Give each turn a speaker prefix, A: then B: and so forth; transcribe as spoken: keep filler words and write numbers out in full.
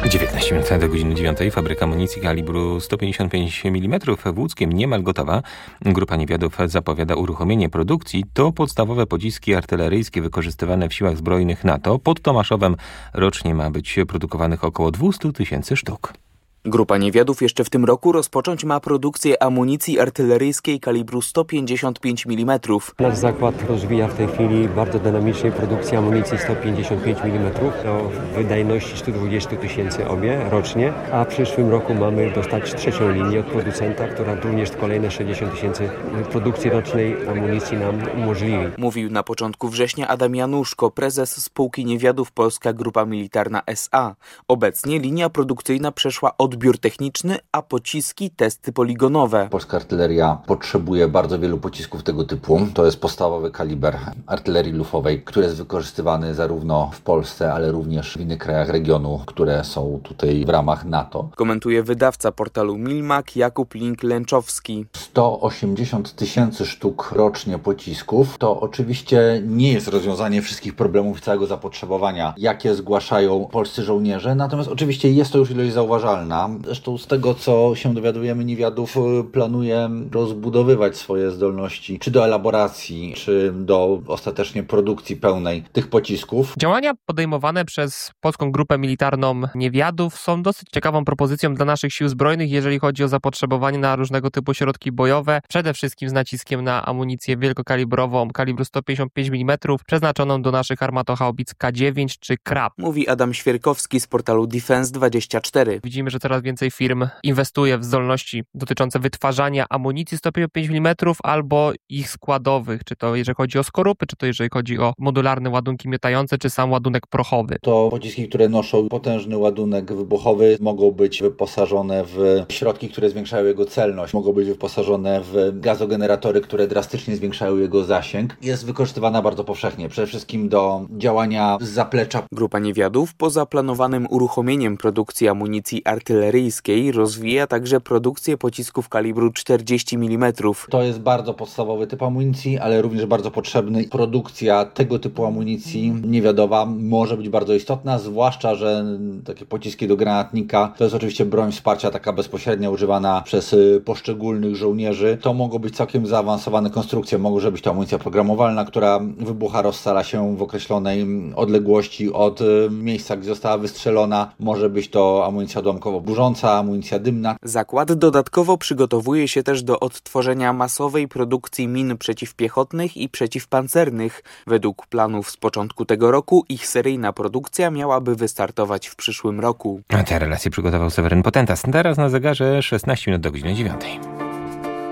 A: dziewiętnaście minut do godziny dziewiątej. Fabryka amunicji kalibru sto pięćdziesiąt pięć milimetrów w Łódzkiem niemal gotowa. Grupa Niewiadów zapowiada uruchomienie produkcji. To podstawowe pociski artyleryjskie wykorzystywane w siłach zbrojnych NATO. Pod Tomaszowem rocznie ma być produkowanych około dwieście tysięcy sztuk.
B: Grupa Niewiadów jeszcze w tym roku rozpocząć ma produkcję amunicji artyleryjskiej kalibru sto pięćdziesiąt pięć milimetrów.
C: Nasz zakład rozwija w tej chwili bardzo dynamicznie produkcję amunicji sto pięćdziesiąt pięć milimetrów o wydajności sto dwadzieścia tysięcy obie rocznie, a w przyszłym roku mamy dostać trzecią linię od producenta, która również kolejne sześćdziesiąt tysięcy produkcji rocznej amunicji nam umożliwi.
B: Mówił na początku września Adam Januszko, prezes spółki Niewiadów Polska Grupa Militarna S A. Obecnie linia produkcyjna przeszła od odbiór techniczny, a pociski testy poligonowe.
D: Polska artyleria potrzebuje bardzo wielu pocisków tego typu. To jest podstawowy kaliber artylerii lufowej, który jest wykorzystywany zarówno w Polsce, ale również w innych krajach regionu, które są tutaj w ramach NATO.
B: Komentuje wydawca portalu Milmak Jakub Link-Lęczowski.
D: sto osiemdziesiąt tysięcy sztuk rocznie pocisków to oczywiście nie jest rozwiązanie wszystkich problemów całego zapotrzebowania, jakie zgłaszają polscy żołnierze, natomiast oczywiście jest to już ilość zauważalna. Zresztą z tego, co się dowiadujemy, Niewiadów planuje rozbudowywać swoje zdolności, czy do elaboracji, czy do ostatecznie produkcji pełnej tych pocisków.
E: Działania podejmowane przez Polską Grupę Militarną Niewiadów są dosyć ciekawą propozycją dla naszych sił zbrojnych, jeżeli chodzi o zapotrzebowanie na różnego typu środki bojowe, przede wszystkim z naciskiem na amunicję wielkokalibrową kalibru sto pięćdziesiąt pięć milimetrów, przeznaczoną do naszych armatochaubic K dziewięć czy Krab.
B: Mówi Adam Świerkowski z portalu Defense dwadzieścia cztery.
E: Widzimy, że coraz więcej firm inwestuje w zdolności dotyczące wytwarzania amunicji sto pięćdziesiąt pięć milimetrów albo ich składowych, czy to jeżeli chodzi o skorupy, czy to jeżeli chodzi o modularne ładunki miotające, czy sam ładunek prochowy.
D: To pociski, które noszą potężny ładunek wybuchowy, mogą być wyposażone w środki, które zwiększają jego celność, mogą być wyposażone w gazogeneratory, które drastycznie zwiększają jego zasięg. Jest wykorzystywana bardzo powszechnie, przede wszystkim do działania z zaplecza.
B: Grupa Niewiadów poza planowanym uruchomieniem produkcji amunicji artyleryjskiej rozwija także produkcję pocisków kalibru czterdzieści milimetrów.
D: To jest bardzo podstawowy typ amunicji, ale również bardzo potrzebny. Produkcja tego typu amunicji niewiadoma może być bardzo istotna, zwłaszcza, że takie pociski do granatnika to jest oczywiście broń wsparcia taka bezpośrednio używana przez poszczególnych żołnierzy. To mogą być całkiem zaawansowane konstrukcje, może być to amunicja programowalna, która wybucha, rozsala się w określonej odległości od miejsca, gdzie została wystrzelona. Może być to amunicja odłamkowo-burząca, amunicja dymna.
B: Zakład dodatkowo przygotowuje się też do odtworzenia masowej produkcji min przeciwpiechotnych i przeciwpancernych. Według planów z początku tego roku ich seryjna produkcja miałaby wystartować w przyszłym roku.
A: A te relacje przygotował Seweryn Potentas. Teraz na zegarze szesnaście minut do godziny dziewiątej.